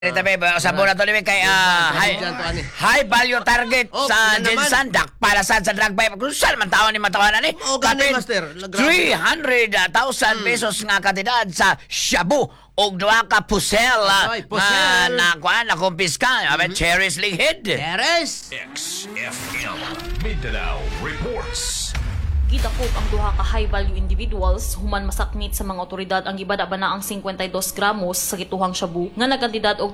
Tabi, sa muna to namin kay high value target Oh, sa na naman. Jinsan dak para sa drug buy. Kung saan man tawon ni matawanan ni. Oo, gani, master. Grabe. 300,000 pesos nga katidad sa shabu og duha ka pusel Ay, pusel. na kuan na kumpiska. Abe Cherry's Lighid. Teres! XFM Mindanao Reports. Gidakop ang duha ka high-value individuals human masakmit sa mga otoridad ang gibada ba na ang 52 gramos sa gituhang shabu nga nagkantidad og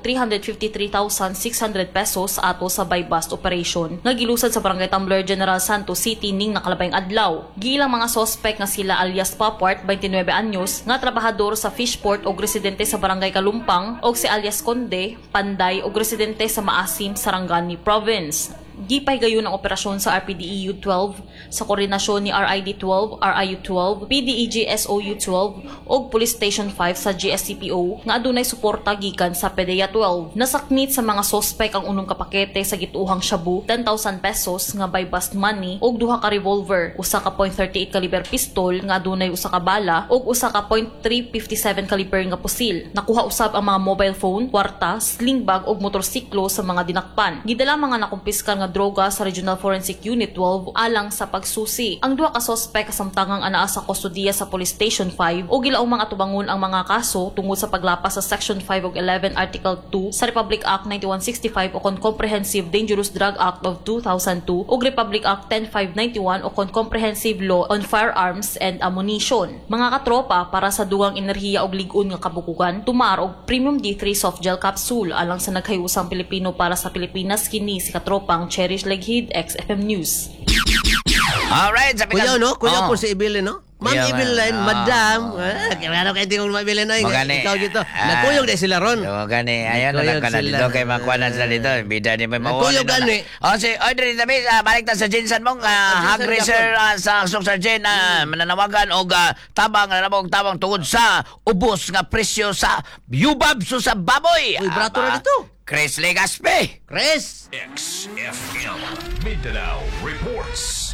353,600 pesos ato sa buy-bust operation nga gilusad sa Barangay Tumbler, General Santos City ning nakalabayng adlaw. Giilang mga sospek nga sila alias Papart, 29 anyos, nga trabahador sa Fishport og residente sa Barangay Kalumpang og si alias Conde, Panday og residente sa Maasim, Sarangani Province. Gipay gayon ang operasyon sa RPDEU 12 sa koordinasyon ni RID 12, RIU 12, PDEG SOU 12 ug Police Station 5 sa GSCPO nga adunay suporta gikan sa PDEA 12. Nasakmit sa mga sospek ang unong kapakete sa gituhang shabu, 10,000 pesos nga buy bust money ug duha ka revolver, usa ka .38 caliber pistol nga adunay usa ka bala ug usa ka .357 caliber nga pusil. Nakuha usab ang mga mobile phone, kwarta, sling bag ug motorsiklo sa mga dinakpan. Gidala mga nakumpiskal nga droga sa Regional Forensic Unit 12 alang sa pagsusi. Ang duha ka sospek kasamtangang anaa sa kustodiya sa Police Station 5 o gilaong mga tubangon ang mga kaso tungod sa paglapas sa Section 5 ug 11 Article 2 sa Republic Act 9165 o kon Comprehensive Dangerous Drug Act of 2002 ug Republic Act 10591 o kon Comprehensive Law on Firearms and Ammunition. Mga katropa, para sa dugang enerhiya ug lig-on nga kabukugan, tumar og Premium D3 soft gel capsule alang sa naghayusang Pilipino para sa Pilipinas kini si katropang Cherry's Lighid, XFM News. Alright, sa Kuya, no? Kuya Oh. po si Evelyn, no? Ma'am Yeah, Evelyn, man. madam. Kaya kayo tingong Ma'am Evelyn, ay. Magani. Ikaw dito. Nagkuyog din sila ron. So, gani, ayan na lang ka na Nagkuyog dito sila. kay makuha sila dito. Bida ni may mawala. Nagkuyog gani. Si Audrey, tabi, balik ta sa Jinsan mong hog racer sa Sargent mananawagan og tabang tungod sa ubos nga presyo sa yubab so sa baboy. Uy, brato na dito. Chris Legaspi. Chris! XFM Mindanao Reports.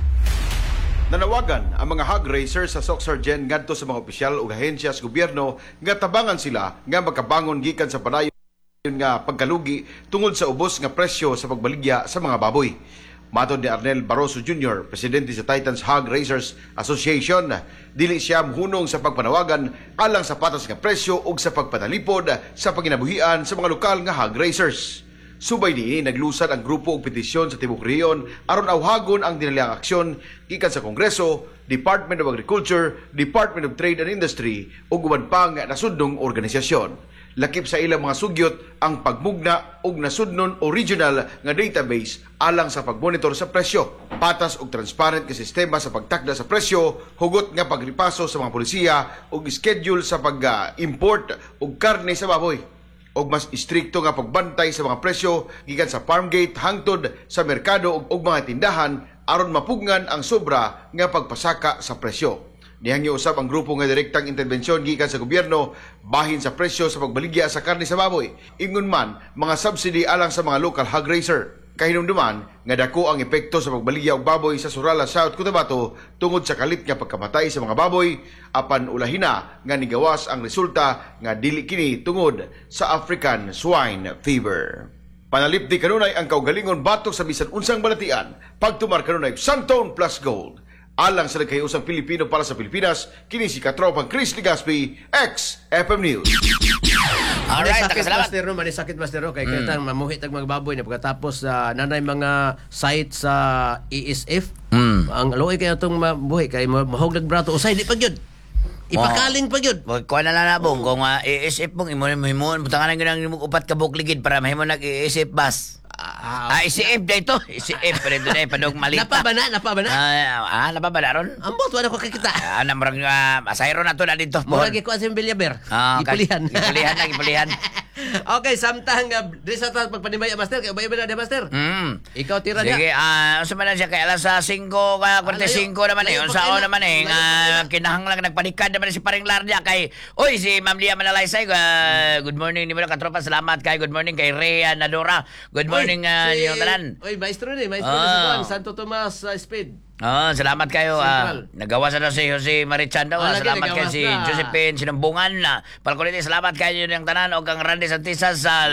Nanawagan ang mga hog racers sa Sargent ngadto sa mga opisyal ug ahensya sa gobyerno nga tabangan sila nga makabangon gikan sa padayon nga pagkalugi tungod sa ubos nga presyo sa pagbaligya sa mga baboy. Matod ni Arnel Barroso Jr., presidente sa Titans Hog Racers Association, dili siya hunong sa pagpanawagan alang sa patas nga presyo ug sa pagpatalipod sa panginabuhian sa mga lokal nga hog racers. Subay niini naglusad ang grupo og petisyon sa tibok rehiyon aron awhagon ang dinaliang aksyon gikan sa Kongreso, Department of Agriculture, Department of Trade and Industry ug uban pang nasudnong organisasyon. Lakip sa ilang mga sugyot ang pagmugna og nasudnon original nga database alang sa pagmonitor sa presyo, patas ug transparent nga sistema sa pagtakda sa presyo, hugot nga pagripaso sa mga polisiya ug schedule sa pag-import og karne sa baboy, og mas istrikto nga pagbantay sa mga presyo gikan sa farm gate hangtod sa merkado ug mga tindahan aron mapugnan ang sobra nga pagpasaka sa presyo. Nihangyo usab ang grupo nga direktang interbensyon gikan sa gobyerno bahin sa presyo sa pagbaligya sa karne sa baboy, ingon man mga subsidy alang sa mga local hog racer. Kahinumduman nga dako ang epekto sa pagbaligya og baboy sa Surala, South Cotabato tungod sa kalit nga pagkamatay sa mga baboy, apan ulahina nga nigawas ang resulta nga dili kini tungod sa African swine fever. Panalipdi kanunay ang kaugalingon batok sa bisan unsang balatian, pagtumar kanunay Santone Plus Gold. Alang sa nagkayusang Pilipino para sa Pilipinas, kini si katropang Chris Legaspi, XFM News. Alright, Sakit salamat. master no, sakit master no, kay kaya mamuhit ang mga baboy na pagkatapos nanay mga site sa ESF. Ang luoy kaya itong mabuhi kay mahog nagbrato usay di pa gyud. Ipakaling pa gyud. Kuha na lang na bong kung iisip mong imo butangan ang ginang upat ka bukligid para mahimo nag-iisip bas. ICF na ito. ICF pa rin doon padong malita. Napabana. Napabana ron? Ambot wala ko kakita. Namrang asayro na to na dito. Mura gi ko sa Villaber. Gipulihan. Gipulihan. Okay, samtang di sa pagpanimaya master, kay ubay na master. Ikaw tira Sige, niya. unsa man na siya kay alas 5:45 naman eh. Unsa o naman eh kinahanglan nagpanikad naman si paring Lardia kay si Ma'am Lia Manalaysay. Good morning ni mga katropa. Salamat kay good morning kay Rhea Nadora. Good morning yung tanan. Oy, maestro ni sa Juan, Santo Tomas Speed. Salamat kayo. Central. Nagawa na si Jose Marichan daw. Lagi, Salamat kayo nagawas si na. Josephine Sinambungan. Palkulitin, salamat kayo yung tanan o kang Randy Santisa sa